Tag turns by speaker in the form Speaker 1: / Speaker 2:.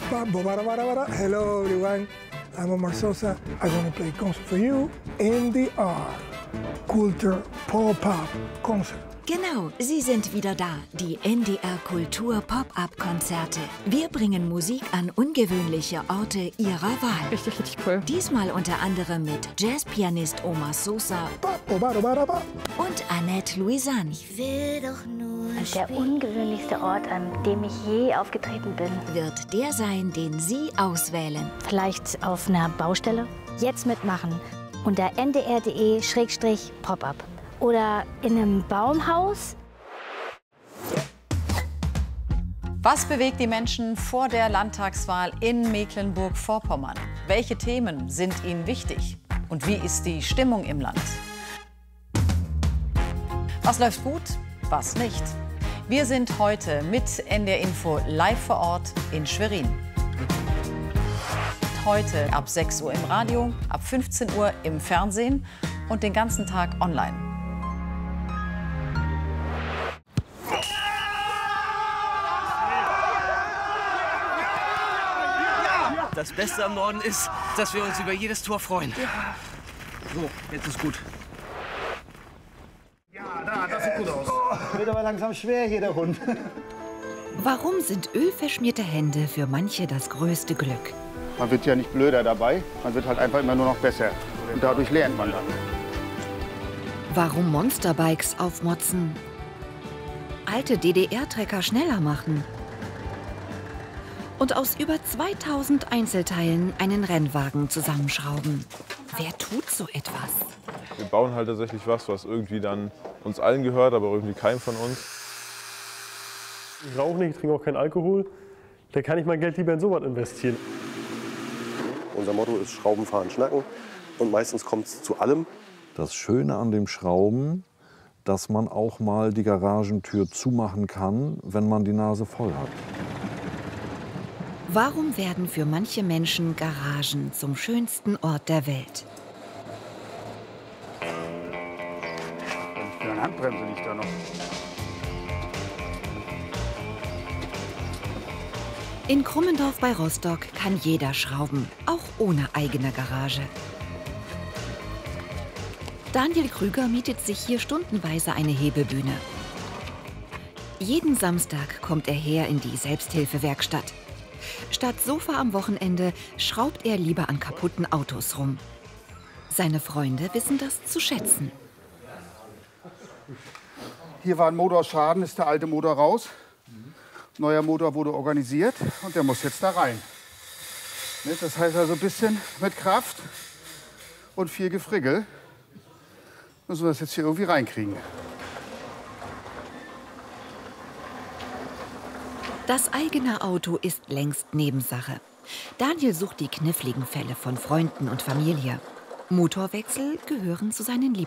Speaker 1: Hello everyone, I'm Omar Sosa. I'm gonna play concert for you, NDR, Kultur Pop-Up Concert.
Speaker 2: Genau, sie sind wieder da, die NDR Kultur Pop-Up-Konzerte. Wir bringen Musik an ungewöhnliche Orte ihrer Wahl.
Speaker 3: Richtig, richtig cool.
Speaker 2: Diesmal unter anderem mit Jazzpianist Omar Sosa und Annette Louisanne.
Speaker 4: Ich will doch nur
Speaker 5: Der ungewöhnlichste Ort, an dem ich je aufgetreten bin.
Speaker 2: Wird der sein, den Sie auswählen.
Speaker 5: Vielleicht auf einer Baustelle? Jetzt mitmachen unter ndr.de/pop-up. Oder in einem Baumhaus?
Speaker 6: Was bewegt die Menschen vor der Landtagswahl in Mecklenburg-Vorpommern? Welche Themen sind ihnen wichtig? Und wie ist die Stimmung im Land? Was läuft gut, was nicht? Wir sind heute mit NDR Info live vor Ort in Schwerin. Heute ab 6 Uhr im Radio, ab 15 Uhr im Fernsehen und den ganzen Tag online.
Speaker 7: Das Beste am Norden ist, dass wir uns über jedes Tor freuen. Ja. So, jetzt ist gut.
Speaker 8: Ja, das sieht gut aus. Wird aber langsam schwer hier, der Hund.
Speaker 2: Warum sind ölverschmierte Hände für manche das größte Glück?
Speaker 9: Man wird ja nicht blöder dabei, man wird halt einfach immer nur noch besser. Und dadurch lernt man dann.
Speaker 2: Warum Monsterbikes aufmotzen? Alte DDR-Trecker schneller machen? Und aus über 2000 Einzelteilen einen Rennwagen zusammenschrauben. Wer tut so etwas?
Speaker 10: Wir bauen halt tatsächlich was irgendwie dann uns allen gehört, aber irgendwie keinem von uns.
Speaker 11: Ich rauche nicht, ich trinke auch keinen Alkohol. Da kann ich mein Geld lieber in sowas investieren.
Speaker 12: Unser Motto ist Schrauben, Fahren, Schnacken. Und meistens kommt es zu allem.
Speaker 13: Das Schöne an dem Schrauben, dass man auch mal die Garagentür zumachen kann, wenn man die Nase voll hat.
Speaker 2: Warum werden für manche Menschen Garagen zum schönsten Ort der Welt?
Speaker 9: Die Handbremse liegt da noch.
Speaker 2: In Krummendorf bei Rostock kann jeder schrauben, auch ohne eigene Garage. Daniel Krüger mietet sich hier stundenweise eine Hebebühne. Jeden Samstag kommt er her in die Selbsthilfewerkstatt. Statt Sofa am Wochenende schraubt er lieber an kaputten Autos rum. Seine Freunde wissen das zu schätzen.
Speaker 9: Hier war ein Motorschaden, ist der alte Motor raus. Neuer Motor wurde organisiert und der muss jetzt da rein. Das heißt also ein bisschen mit Kraft und viel Gefrickel müssen wir das jetzt hier irgendwie reinkriegen.
Speaker 2: Das eigene Auto ist längst Nebensache. Daniel sucht die kniffligen Fälle von Freunden und Familie. Motorwechsel gehören zu seinen Lieblingen.